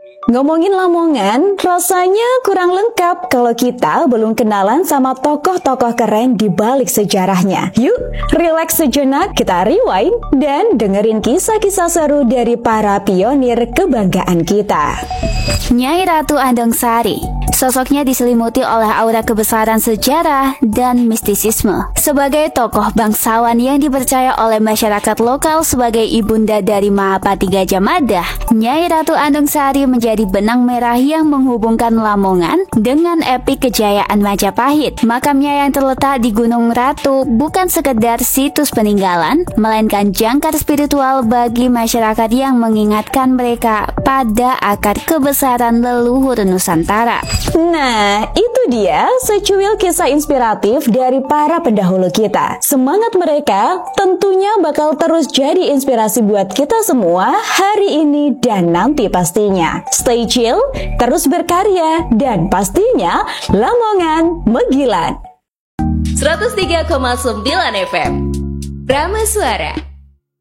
Ngomongin Lamongan, rasanya kurang lengkap kalau kita belum kenalan sama tokoh-tokoh keren di balik sejarahnya. Yuk, relax sejenak, kita rewind dan dengerin kisah-kisah seru dari para pionir kebanggaan kita. Nyai Ratu Andongsari. Sosoknya diselimuti oleh aura kebesaran sejarah dan mistisisme. Sebagai tokoh bangsawan yang dipercaya oleh masyarakat lokal sebagai ibunda dari Mahapati Gajah Mada, Nyai Ratu Andongsari menjadi benang merah yang menghubungkan Lamongan dengan epik kejayaan Majapahit. Makamnya yang terletak di Gunung Ratu bukan sekedar situs peninggalan, melainkan jangkar spiritual bagi masyarakat yang mengingatkan mereka pada akar kebesaran leluhur Nusantara. Nah, itu dia secuil kisah inspiratif dari para pendahulu kita. Semangat mereka tentunya bakal terus jadi inspirasi buat kita semua hari ini dan nanti pastinya. Stay chill, terus berkarya, dan pastinya Lamongan Megilan. 103,9 FM Rama Suara.